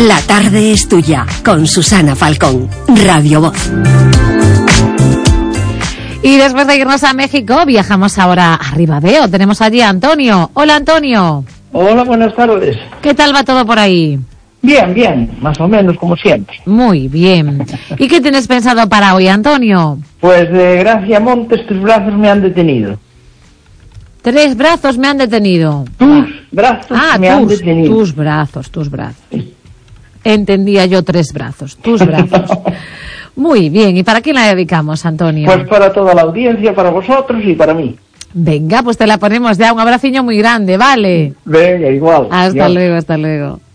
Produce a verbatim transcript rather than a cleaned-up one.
La tarde es tuya, con Susana Falcón, Radio Voz. Y después de irnos a México, viajamos ahora a Ribadeo. Tenemos allí a Antonio. Hola, Antonio. Hola, buenas tardes. ¿Qué tal va todo por ahí? Bien, bien, más o menos como siempre. Muy bien. ¿Y qué tienes pensado para hoy, Antonio? Pues de Gracia Montes, tus brazos me han detenido. Tres brazos me han detenido. Tus brazos ah, me tus, han detenido. Tus brazos, tus brazos. Entendía yo tres brazos, tus brazos. Muy bien, ¿y para quién la dedicamos, Antonio? Pues para toda la audiencia, para vosotros y para mí. Venga, pues te la ponemos ya, un abraciño muy grande, ¿vale? Venga, igual. Hasta igual. luego, hasta luego.